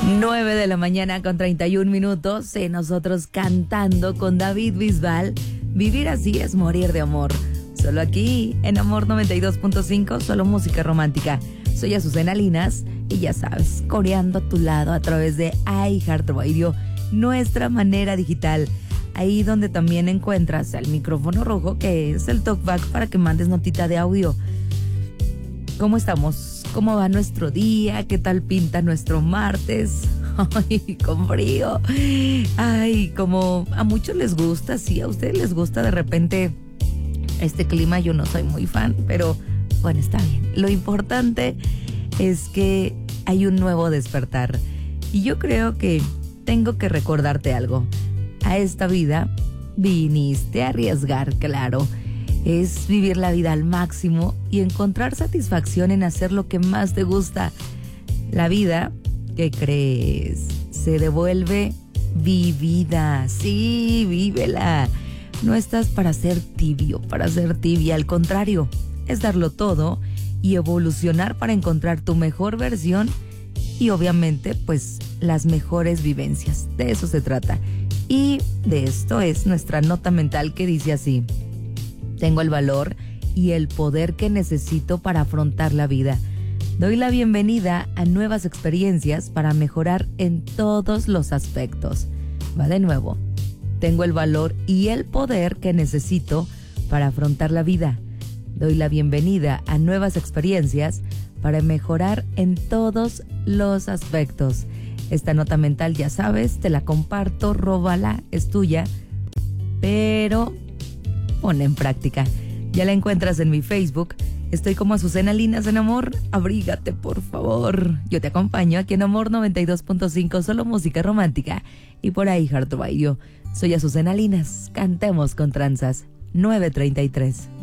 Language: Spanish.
9 de la mañana con 31 minutos. Nosotros cantando con David Bisbal. Vivir así es morir de amor. Solo aquí, en Amor 92.5, solo música romántica. Soy Azucena Linas y ya sabes, coreando a tu lado a través de iHeartRadio, nuestra manera digital. Ahí donde también encuentras el micrófono rojo, que es el talkback para que mandes notita de audio. ¿Cómo estamos? ¿Cómo va nuestro día? ¿Qué tal pinta nuestro martes? Ay, con frío. Ay, como a muchos les gusta, sí, a ustedes les gusta de repente este clima. Yo no soy muy fan, pero bueno, está bien. Lo importante es que hay un nuevo despertar. Y yo creo que tengo que recordarte algo. A esta vida viniste a arriesgar, claro. Es vivir la vida al máximo y encontrar satisfacción en hacer lo que más te gusta. La vida, ¿qué crees? Se devuelve vivida. Sí, vívela. No estás para ser tibio, para ser tibia. Al contrario, es darlo todo y evolucionar para encontrar tu mejor versión y obviamente, pues, las mejores vivencias. De eso se trata. Y de esto es nuestra nota mental que dice así: tengo el valor y el poder que necesito para afrontar la vida. Doy la bienvenida a nuevas experiencias para mejorar en todos los aspectos. Va de nuevo. Tengo el valor y el poder que necesito para afrontar la vida. Doy la bienvenida a nuevas experiencias para mejorar en todos los aspectos. Esta nota mental, ya sabes, te la comparto, róbala, es tuya, pero pon en práctica. Ya la encuentras en mi Facebook. Estoy como Azucena Linas en Amor. Abrígate, por favor. Yo te acompaño aquí en Amor 92.5, solo música romántica. Y por ahí iHeartRadio. Soy Azucena Linas. Cantemos con tranzas. 9:33.